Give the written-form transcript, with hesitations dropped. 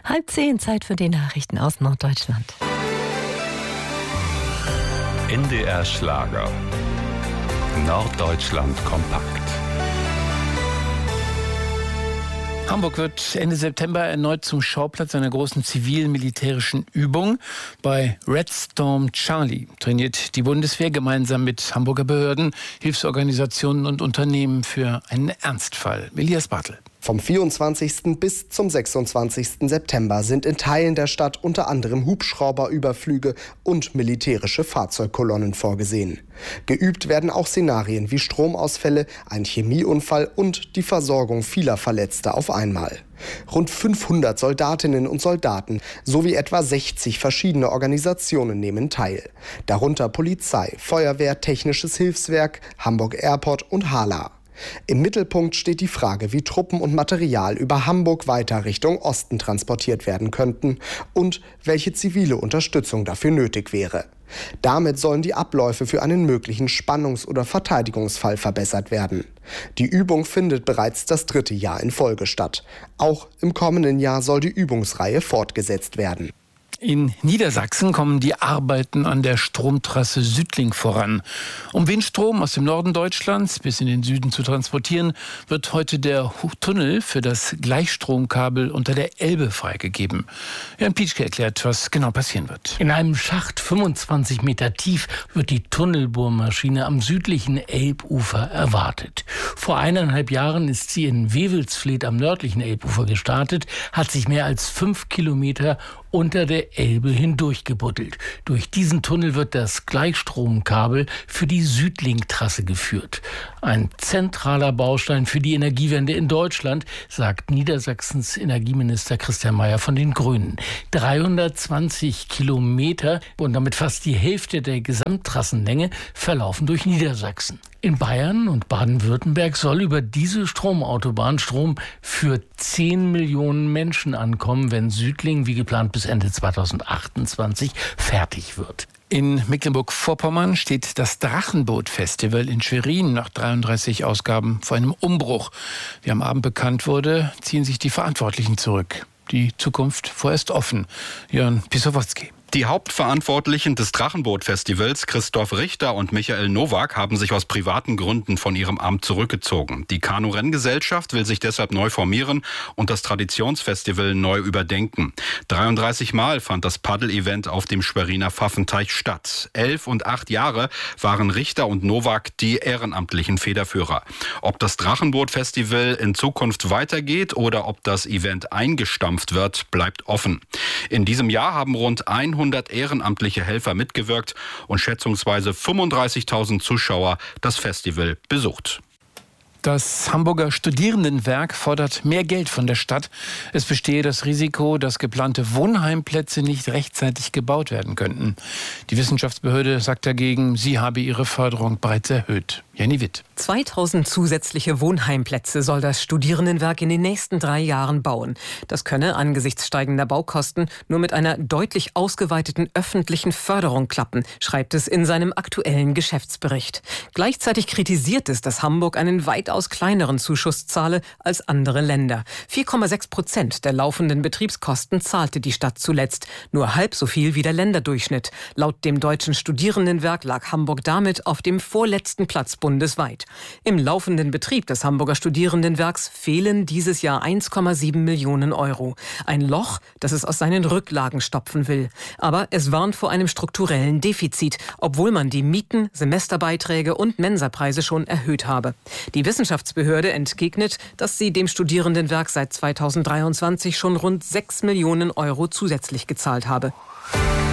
9:30, Zeit für die Nachrichten aus Norddeutschland. NDR Schlager. Norddeutschland kompakt. Hamburg wird Ende September erneut zum Schauplatz einer großen zivil-militärischen Übung. Bei Red Storm Charlie trainiert die Bundeswehr gemeinsam mit Hamburger Behörden, Hilfsorganisationen und Unternehmen für einen Ernstfall. Elias Bartel. Vom 24. bis zum 26. September sind in Teilen der Stadt unter anderem Hubschrauberüberflüge und militärische Fahrzeugkolonnen vorgesehen. Geübt werden auch Szenarien wie Stromausfälle, ein Chemieunfall und die Versorgung vieler Verletzter auf einmal. Rund 500 Soldatinnen und Soldaten sowie etwa 60 verschiedene Organisationen nehmen teil. Darunter Polizei, Feuerwehr, Technisches Hilfswerk, Hamburg Airport und HHLA. Im Mittelpunkt steht die Frage, wie Truppen und Material über Hamburg weiter Richtung Osten transportiert werden könnten und welche zivile Unterstützung dafür nötig wäre. Damit sollen die Abläufe für einen möglichen Spannungs- oder Verteidigungsfall verbessert werden. Die Übung findet bereits das 3. Jahr in Folge statt. Auch im kommenden Jahr soll die Übungsreihe fortgesetzt werden. In Niedersachsen kommen die Arbeiten an der Stromtrasse Südlink voran. Um Windstrom aus dem Norden Deutschlands bis in den Süden zu transportieren, wird heute der Tunnel für das Gleichstromkabel unter der Elbe freigegeben. Jan Pietschke erklärt, was genau passieren wird. In einem Schacht 25 Meter tief wird die Tunnelbohrmaschine am südlichen Elbufer erwartet. Vor 1,5 Jahren ist sie in Wewelsfleth am nördlichen Elbufer gestartet, hat sich mehr als 5 Kilometer unter der Elbe hindurch gebuddelt. Durch diesen Tunnel wird das Gleichstromkabel für die Südlink-Trasse geführt. Ein zentraler Baustein für die Energiewende in Deutschland, sagt Niedersachsens Energieminister Christian Mayer von den Grünen. 320 Kilometer und damit fast die Hälfte der Gesamttrassenlänge verlaufen durch Niedersachsen. In Bayern und Baden-Württemberg soll über diese Stromautobahn Strom für 10 Millionen Menschen ankommen, wenn Südlink wie geplant bis Ende 2028 fertig wird. In Mecklenburg-Vorpommern steht das Drachenboot-Festival in Schwerin nach 33 Ausgaben vor einem Umbruch. Wie am Abend bekannt wurde, ziehen sich die Verantwortlichen zurück. Die Zukunft vorerst offen. Jörn Pisowotski. Die Hauptverantwortlichen des Drachenboot-Festivals, Christoph Richter und Michael Nowak, haben sich aus privaten Gründen von ihrem Amt zurückgezogen. Die Kanu-Renngesellschaft will sich deshalb neu formieren und das Traditionsfestival neu überdenken. 33 Mal fand das Paddel-Event auf dem Schweriner Pfaffenteich statt. 11 und 8 Jahre waren Richter und Nowak die ehrenamtlichen Federführer. Ob das Drachenboot-Festival in Zukunft weitergeht oder ob das Event eingestampft wird, bleibt offen. In diesem Jahr haben rund 100 ehrenamtliche Helfer mitgewirkt und schätzungsweise 35.000 Zuschauer das Festival besucht. Das Hamburger Studierendenwerk fordert mehr Geld von der Stadt. Es bestehe das Risiko, dass geplante Wohnheimplätze nicht rechtzeitig gebaut werden könnten. Die Wissenschaftsbehörde sagt dagegen, sie habe ihre Förderung bereits erhöht. Jenny Witt. 2000 zusätzliche Wohnheimplätze soll das Studierendenwerk in den nächsten 3 Jahren bauen. Das könne angesichts steigender Baukosten nur mit einer deutlich ausgeweiteten öffentlichen Förderung klappen, schreibt es in seinem aktuellen Geschäftsbericht. Gleichzeitig kritisiert es, dass Hamburg einen weitaus kleineren Zuschuss zahle als andere Länder. 4,6% der laufenden Betriebskosten zahlte die Stadt zuletzt, nur halb so viel wie der Länderdurchschnitt. Laut dem Deutschen Studierendenwerk lag Hamburg damit auf dem vorletzten Platz bundesweit. Im laufenden Betrieb des Hamburger Studierendenwerks fehlen dieses Jahr 1,7 Millionen Euro. Ein Loch, das es aus seinen Rücklagen stopfen will. Aber es warnt vor einem strukturellen Defizit, obwohl man die Mieten, Semesterbeiträge und Mensapreise schon erhöht habe. Die Wissenschaftsbehörde entgegnet, dass sie dem Studierendenwerk seit 2023 schon rund 6 Millionen Euro zusätzlich gezahlt habe.